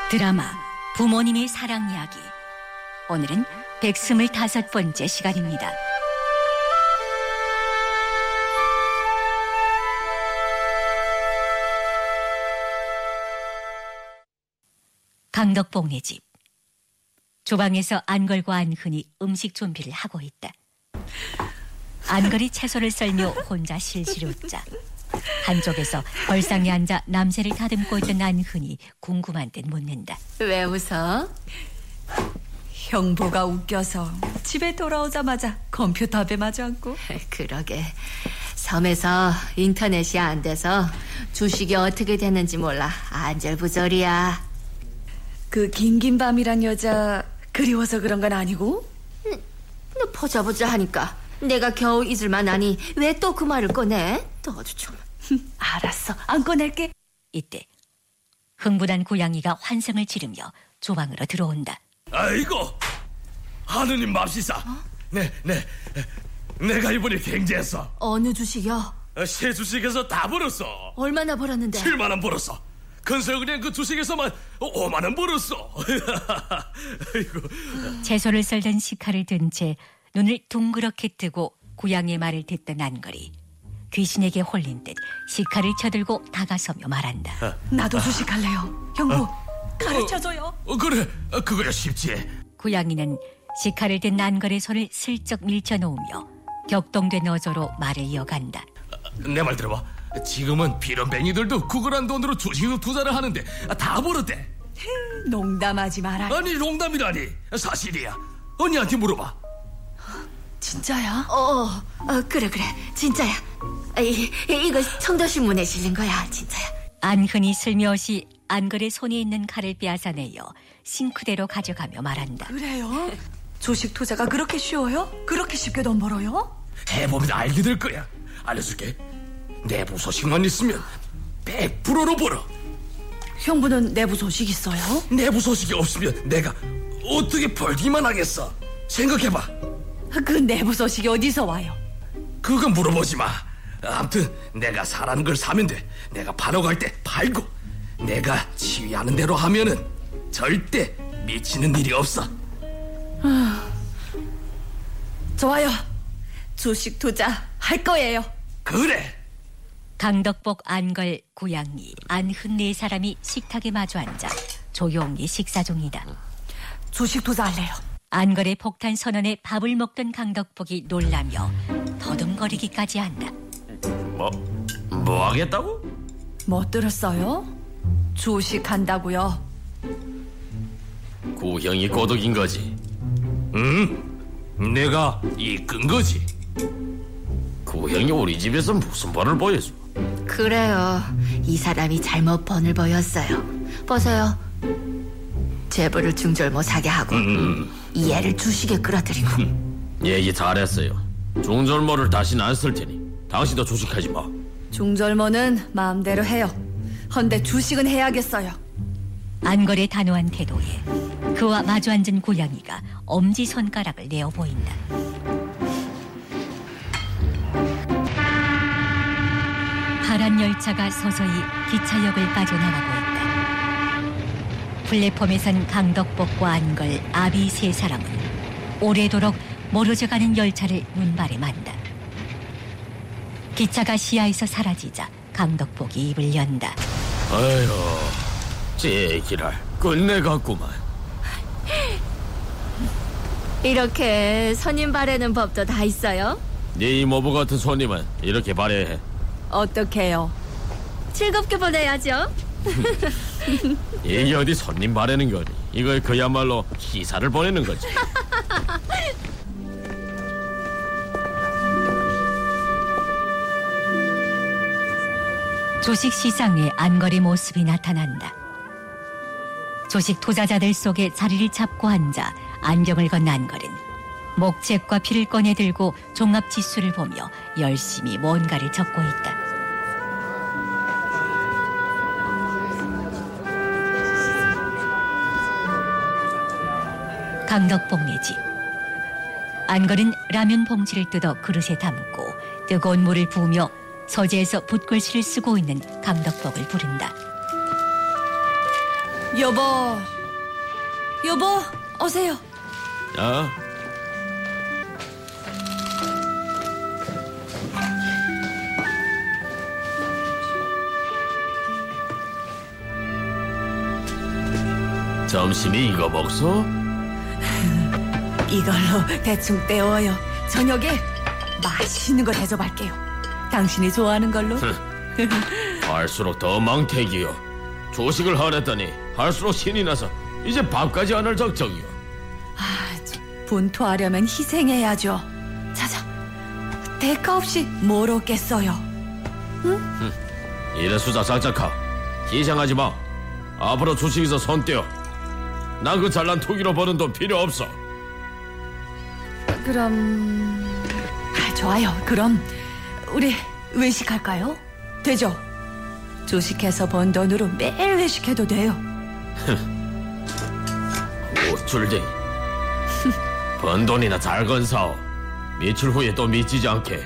드라마 부모님의 사랑 이야기. 오늘은 125번째 시간입니다. 강덕복네 집. 조방에서 안걸과 안흔이 음식 준비를 하고 있다. 안걸이 채소를 썰며 혼자 실실 웃자. 한쪽에서 벌상에 앉아 남새를 다듬고 있던 안흔이 궁금한 듯 묻는다. 왜 웃어? 형부가 웃겨서 집에 돌아오자마자 컴퓨터 앞에 마주 앉고. 그러게, 섬에서 인터넷이 안 돼서 주식이 어떻게 되는지 몰라 안절부절이야. 그 긴긴밤이란 여자 그리워서 그런 건 아니고? 너 보자보자 하니까 내가 겨우 잊을만 하니 왜 또 그 말을 꺼내? 너도 좀. 알았어, 안 꺼낼게. 이때 흥분한 고양이가 환성을 지르며 조방으로 들어온다. 아이고, 하느님 맙시사. 내가 이번에 경제했어. 어느 주식이요? 새 주식에서 다 벌었어. 얼마나 벌었는데? 7만 원 벌었어. 근서그냥 그 주식에서만 5만 원 벌었어. 아이고. 채소를 썰던 식칼을 든 채 눈을 둥그렇게 뜨고 고양이의 말을 듣던 안걸이 귀신에게 홀린 듯 식칼을 쳐들고 다가서며 말한다. 나도 주식할래요. 형부, 가르쳐줘요. 그래, 그거야 쉽지. 고양이는 식칼을 든 안걸의 손을 슬쩍 밀쳐놓으며 격동된 어조로 말을 이어간다. 내 말 들어봐. 지금은 비런뱅이들도 구걸한 돈으로 주식을 투자를 하는데 다 벌었대. 농담하지 마라. 아니, 농담이라니. 사실이야. 언니한테 물어봐. 진짜야? 그래 진짜야. 이거 청도신문에 실린 거야. 진짜야. 안흔이 슬며시 안걸의 손에 있는 칼을 빼앗아내어 싱크대로 가져가며 말한다. 그래요? 주식 투자가 그렇게 쉬워요? 그렇게 쉽게 돈 벌어요? 해보면 알게 될 거야. 알려줄게. 내부 소식만 있으면 100%로 벌어. 형부는 내부 소식 있어요? 내부 소식이 없으면 내가 어떻게 벌기만 하겠어. 생각해봐. 그 내부 소식이 어디서 와요? 그거 물어보지 마. 아무튼 내가 사라는 걸 사면 돼. 내가 팔러 갈 때 팔고, 내가 지휘하는 대로 하면은 절대 미치는 일이 없어. 좋아요. 주식 투자 할 거예요. 그래. 강덕복, 안걸, 고양이, 안흔 네 사람이 식탁에 마주 앉아 조용히 식사 중이다. 주식 투자할래요. 안걸의 폭탄 선언에 밥을 먹던 강덕복이 놀라며 더듬거리기까지 한다. 뭐 하겠다고? 못 들었어요? 주식 한다고요. 구형이 꼬덕인 거지. 내가 이끈 거지. 구형이 우리 집에서 무슨 벌을 보여줘? 그래요. 이 사람이 잘못 번을 보였어요. 보세요. 재벌을 중절모 사게 하고 이 애를 주식에 끌어들이고. 얘기 잘했어요. 중절모를 다시는 안 쓸 테니 당신도 주식하지 마. 중절모는 마음대로 해요. 헌데 주식은 해야겠어요. 안걸의 단호한 태도에 그와 마주 앉은 고양이가 엄지손가락을 내어 보인다. 파란 열차가 서서히 기차역을 빠져나가고 있다. 플랫폼에 선 강덕복과 안걸, 아비 세 사람은 오래도록 멀어져가는 열차를 눈발에 만다. 기차가 시야에서 사라지자 강덕복이 입을 연다. 아휴, 제기랄 끝내갔구만. 이렇게 손님 바래는 법도 다 있어요? 네 이모부 같은 손님은 이렇게 발해해. 어떻게 해요? 즐겁게 보내야죠. 이게 어디 손님 바래는 거니? 이걸 그야말로 기사를 보내는 거지. 주식 시장에 안걸의 모습이 나타난다. 주식 투자자들 속에 자리를 잡고 앉아 안경을 건 안걸은 목책과 피를 꺼내 들고 종합지수를 보며 열심히 뭔가를 적고 있다. 강덕복네 집. 안걸은 라면 봉지를 뜯어 그릇에 담고 뜨거운 물을 부으며 서재에서 붓글씨를 쓰고 있는 강덕복을 부른다. 여보, 어세요. 어? 점심이 이거 먹소? 이걸로 대충 때워요. 저녁에 맛있는 거 대접할게요. 당신이 좋아하는 걸로. 할수록 더 망태기요. 조식을 하랬더니 할수록 신이 나서 이제 밥까지 안 할 작정이요. 본토하려면 희생해야죠. 자자, 대가 없이 뭘 얻겠어요. 이래 수작 작작하. 희생하지 마. 앞으로 조식에서 손 떼어. 난 그 잘난 투기로 버는 돈 필요 없어. 그럼 좋아요. 그럼 우리 외식할까요? 되죠? 조식해서 번 돈으로 매일 외식해도 돼요. 오줄쟁이. 번 돈이나 잘 건사오. 며칠 후에 또 미치지 않게.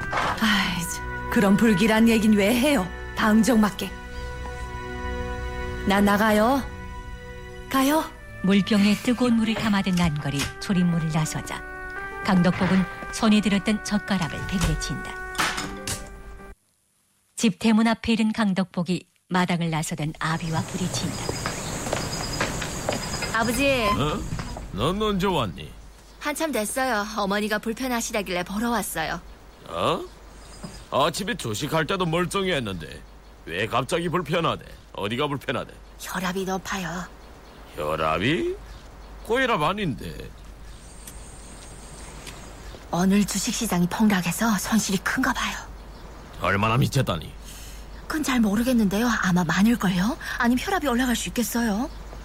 그럼 불길한 얘긴 왜 해요? 방정맞게. 나 나가요. 가요. 물병에 뜨거운 물을 담아든 난걸이 초림문을 나서자 강덕복은 손에 들었던 젓가락을 팽개친다. 집 대문 앞에 있는 강덕복이 마당을 나서던 아비와 부딪힌다. 아버지, 어? 넌 언제 왔니? 한참 됐어요. 어머니가 불편하시다길래 보러 왔어요. 어? 아침에 조식할 때도 멀쩡했는데 왜 갑자기 불편하대? 어디가 불편하대? 혈압이 높아요. 혈압이? 고혈압 아닌데. 오늘 주식시장이 폭락해서 손실이 큰가 봐요. 얼마나 미쳤다니? 그건 잘 모르겠는데요. 아마 많을걸요? 아니면 혈압이 올라갈 수 있겠어요?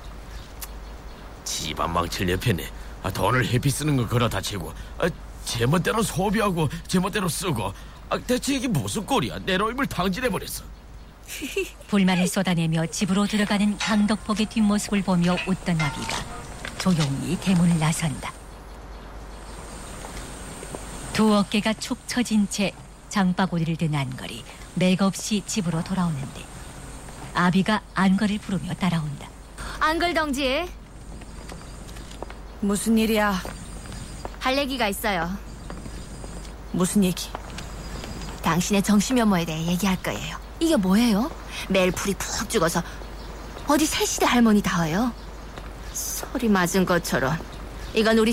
집안 망칠 옆에네. 돈을 회피 쓰는 거 그렇다 치고 제멋대로 소비하고 제멋대로 쓰고 대체 이게 무슨 꼴이야. 내 로임을 탕진해버렸어. 불만을 쏟아내며 집으로 들어가는 강덕복의 뒷모습을 보며 웃던 아비가 조용히 대문을 나선다. 두 어깨가 축 처진 채 장바구니를 든 안걸이 맥없이 집으로 돌아오는데 아비가 안걸을 부르며 따라온다. 안걸덩지, 무슨 일이야? 할 얘기가 있어요. 무슨 얘기? 당신의 정신면모에 대해 얘기할 거예요. 이게 뭐예요? 매일 풀이 푹 죽어서 어디 새시대 할머니 다워요? 소리 맞은 것처럼. 이건 우리